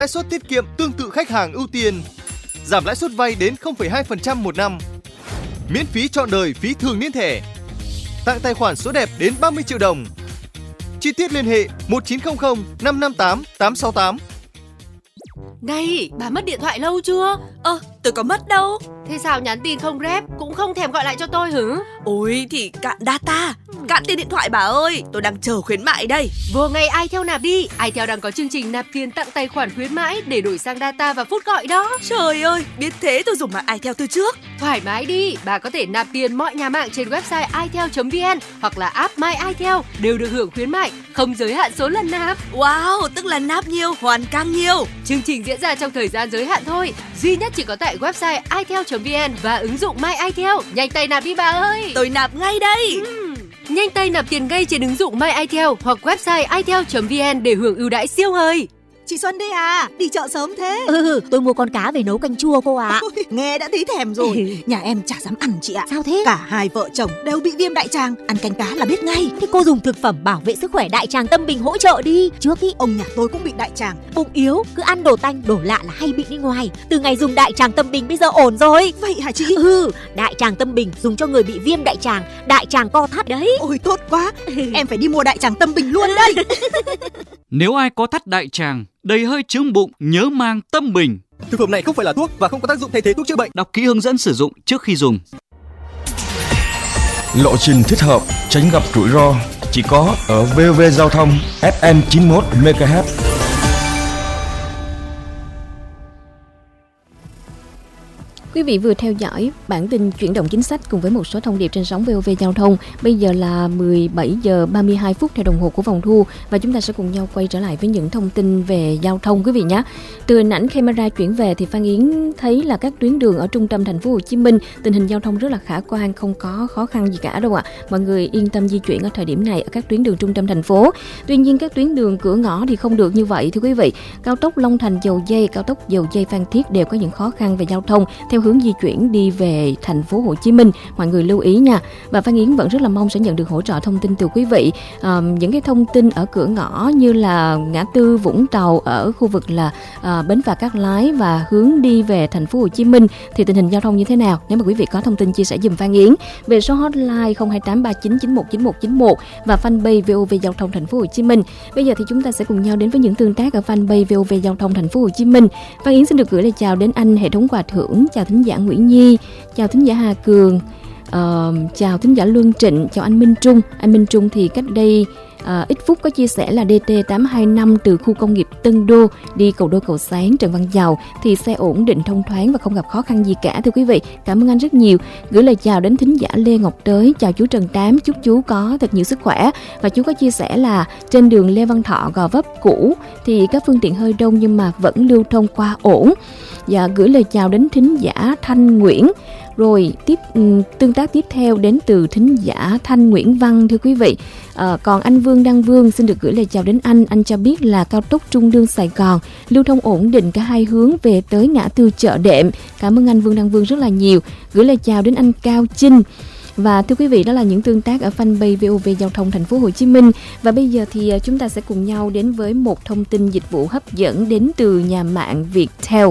Lãi suất tiết kiệm tương tự khách hàng ưu tiên. Giảm lãi suất vay đến 0,2% một năm. Miễn phí trọn đời phí thường niên thẻ. Tặng tài khoản số đẹp đến 30 triệu đồng. Chi tiết liên hệ 1900 558 868. Này, bà mất điện thoại lâu chưa? Tôi có mất đâu. Thế sao nhắn tin không rep, cũng không thèm gọi lại cho tôi hử? Ôi thì cạn data, cạn tiền điện thoại bà ơi. Tôi đang chờ khuyến mại đây. Vô ngay iTel nạp đi. iTel đang có chương trình nạp tiền tặng tài khoản khuyến mãi để đổi sang data và phút gọi đó. Trời ơi, biết thế tôi dùng mạng iTel từ trước. Thoải mái đi, bà có thể nạp tiền mọi nhà mạng trên website itel.vn hoặc là app My iTel đều được hưởng khuyến mại, không giới hạn số lần nạp. Wow, tức là nạp nhiều, hoàn càng nhiều. Chương trình diễn ra trong thời gian giới hạn thôi, duy nhất chỉ có tại website itel.vn và ứng dụng My iTel. Nhanh tay nạp đi bà ơi. Tôi nạp ngay đây. Nhanh tay nạp tiền ngay trên ứng dụng My iTel hoặc website itel.vn để hưởng ưu đãi siêu hời. Chị Xuân đây à, đi chợ sớm thế? Tôi mua con cá về nấu canh chua cô ạ. Nghe đã thấy thèm rồi. Nhà em chả dám ăn chị ạ. Sao thế? Cả hai vợ chồng đều bị viêm đại tràng, ăn canh cá là biết ngay. Thế cô dùng thực phẩm bảo vệ sức khỏe đại tràng Tâm Bình hỗ trợ đi. Trước ý ông nhà tôi cũng bị đại tràng. Bụng yếu, cứ ăn đồ tanh, đồ lạ là hay bị đi ngoài. Từ ngày dùng đại tràng Tâm Bình bây giờ ổn rồi. Vậy hả chị? Đại tràng Tâm Bình dùng cho người bị viêm đại tràng, đại tràng co thắt đấy. Ôi tốt quá, em phải đi mua đại tràng Tâm Bình luôn đây. Nếu ai có thắt đại tràng, đầy hơi chướng bụng, nhớ mang Tâm Bình. Thực phẩm này không phải là thuốc và không có tác dụng thay thế thuốc chữa bệnh. Đọc kỹ hướng dẫn sử dụng trước khi dùng. Lộ trình thích hợp, tránh gặp rủi ro chỉ có ở VOV Giao thông FM 91 MHz. Quý vị vừa theo dõi bản tin chuyển động chính sách cùng với một số thông điệp trên sóng VOV Giao thông. Bây giờ là 17 giờ 32 phút theo đồng hồ của phòng thu và chúng ta sẽ cùng nhau quay trở lại với những thông tin về giao thông quý vị nhé. Từ hình ảnh camera chuyển về thì Phan Yến thấy là các tuyến đường ở trung tâm thành phố Hồ Chí Minh tình hình giao thông rất là khả quan, không có khó khăn gì cả đâu ạ. Mọi người yên tâm di chuyển ở thời điểm này ở các tuyến đường trung tâm thành phố. Tuy nhiên các tuyến đường cửa ngõ thì không được như vậy thưa quý vị. Cao tốc Long Thành Dầu Giây, cao tốc Dầu Giây Phan Thiết đều có những khó khăn về giao thông theo hướng di chuyển đi về thành phố Hồ Chí Minh, mọi người lưu ý nha. Và Phan Yến vẫn rất là mong sẽ nhận được hỗ trợ thông tin từ quý vị. Những cái thông tin ở cửa ngõ như là ngã tư Vũng Tàu ở khu vực là bến phà Cát Lái và hướng đi về thành phố Hồ Chí Minh thì tình hình giao thông như thế nào? Nếu mà quý vị có thông tin chia sẻ giùm Phan Yến về số hotline 02839919191 và fanpage VOV Giao thông thành phố Hồ Chí Minh. Bây giờ thì chúng ta sẽ cùng nhau đến với những tương tác ở fanpage VOV Giao thông thành phố Hồ Chí Minh. Phan Yến xin được gửi lời chào đến anh hệ thống quà thưởng, chào thính giả Nguyễn Nhi, chào thính giả Hà Cường, chào thính giả Luân Trịnh, chào anh Minh Trung. Anh Minh Trung thì cách đây ít phút có chia sẻ là DT825 từ khu công nghiệp Tân Đô đi cầu Đôi Cầu Sáng Trần Văn Dầu thì xe ổn định thông thoáng và không gặp khó khăn gì cả thưa quý vị. Cảm ơn anh rất nhiều. Gửi lời chào đến thính giả Lê Ngọc Tới, chào chú Trần Tám, chúc chú có thật nhiều sức khỏe. Và chú có chia sẻ là trên đường Lê Văn Thọ Gò Vấp cũ thì các phương tiện hơi đông nhưng mà vẫn lưu thông qua ổn. Và gửi lời chào đến thính giả Thanh Nguyễn. Rồi tương tác tiếp theo đến từ thính giả Thanh Nguyễn Văn thưa quý vị. Còn anh Vương Đăng Vương xin được gửi lời chào đến anh cho biết là cao tốc Trung Lương Sài Gòn lưu thông ổn định cả hai hướng về tới ngã tư Chợ Đệm. Cảm ơn anh Vương Đăng Vương rất là nhiều. Gửi lời chào đến anh Cao Chinh. Và thưa quý vị, đó là những tương tác ở fanpage VOV Giao thông thành phố Hồ Chí Minh. Và bây giờ thì chúng ta sẽ cùng nhau đến với một thông tin dịch vụ hấp dẫn đến từ nhà mạng Viettel.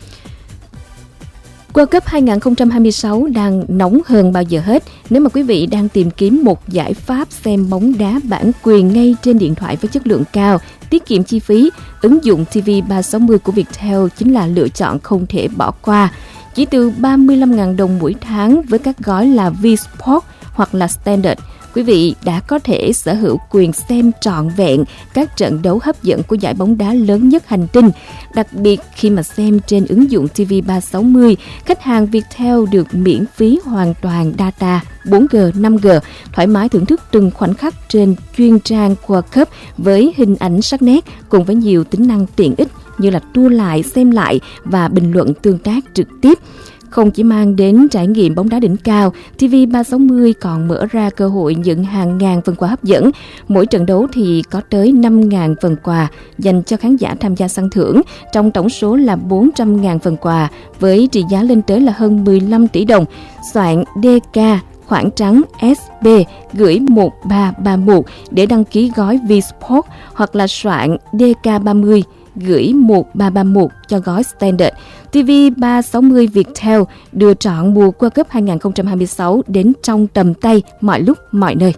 World Cup 2026 đang nóng hơn bao giờ hết. Nếu mà quý vị đang tìm kiếm một giải pháp xem bóng đá bản quyền ngay trên điện thoại với chất lượng cao, tiết kiệm chi phí, ứng dụng TV 360 của Viettel chính là lựa chọn không thể bỏ qua. Chỉ từ 35.000 đồng mỗi tháng với các gói là V-Sport hoặc là Standard, quý vị đã có thể sở hữu quyền xem trọn vẹn các trận đấu hấp dẫn của giải bóng đá lớn nhất hành tinh. Đặc biệt khi mà xem trên ứng dụng TV 360, khách hàng Viettel được miễn phí hoàn toàn data 4G, 5G, thoải mái thưởng thức từng khoảnh khắc trên chuyên trang World Cup với hình ảnh sắc nét cùng với nhiều tính năng tiện ích như là tua lại, xem lại và bình luận tương tác trực tiếp. Không chỉ mang đến trải nghiệm bóng đá đỉnh cao, TV 360 còn mở ra cơ hội nhận hàng ngàn phần quà hấp dẫn. Mỗi trận đấu thì có tới 5.000 phần quà dành cho khán giả tham gia săn thưởng, trong tổng số là 400.000 phần quà với trị giá lên tới là hơn 15 tỷ đồng. Soạn DK khoảng trắng SB gửi 1331 để đăng ký gói V-Sport hoặc là soạn DK30 gửi 1331 cho gói Standard. TV 360 Viettel đưa trọn mùa World Cup 2026 đến trong tầm tay mọi lúc mọi nơi.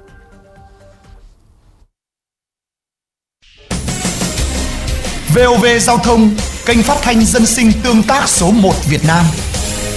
VOV Giao thông, kênh phát thanh dân sinh tương tác số 1 Việt Nam.